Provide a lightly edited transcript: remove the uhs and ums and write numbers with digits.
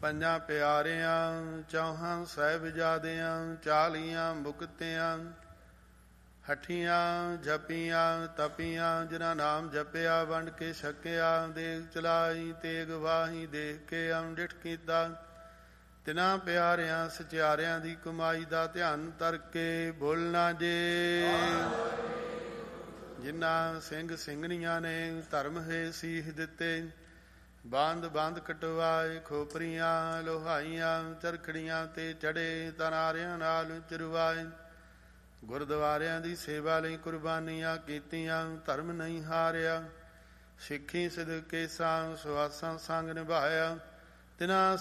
ਪੰਜਾਂ ਪਿਆਰਿਆਂ, ਚੌਹਾਂ ਸਾਹਿਬਜ਼ਾਦਿਆਂ, 40 ਮੁਕਤਿਆਂ, ਹੱਠੀਆਂ ਜਪੀਆਂ ਤਪੀਆਂ, ਜਿਨ੍ਹਾਂ ਨਾਮ ਜਪਿਆ ਵੰਡ ਕੇ ਛਕਿਆ, ਦੇਗ ਚਲਾਈ ਤੇਗ ਵਾਹੀ, ਦੇਖ ਕੇ ਅੰਡਿਠ ਕੀਤਾ। ਤਿਨਾਂ ਪਿਆਰਿਆਂ ਸਚਿਆਰਿਆਂ ਦੀ ਕਮਾਈ ਦਾ ਧਿਆਨ ਧਰ ਕੇ ਬੋਲਣਾ ਜੇ। ਜਿਨ੍ਹਾਂ ਸਿੰਘ ਸਿੰਘਣੀਆਂ ਨੇ ਧਰਮ ਹੈ ਸੀਖ ਦਿੱਤੇ, ਬੰਦ ਬੰਦ ਕਟਵਾਏ, ਖੋਪਰੀਆਂ ਲੋਹਾਈਆਂ ਚਰਖੜੀਆਂ ਤੇ ਚੜੇ, ਤਨਾਰਿਆਂ ਨਾਲ ਚਰਵਾਏ। ਗੁਰਦੁਆਰਿਆਂ ਦੀ ਸੇਵਾ ਲਈ ਕੁਰਬਾਨੀਆਂ ਕੀਤੀਆਂ, ਧਰਮ ਨਹੀਂ ਹਾਰਿਆ। ਸਿੱਖੀ ਸਿਦਕੇ ਸਾਂ ਸੁਆਸਾਂ ਸੰਗ ਨਿਭਾਇਆ, ਤਿਨਾਂ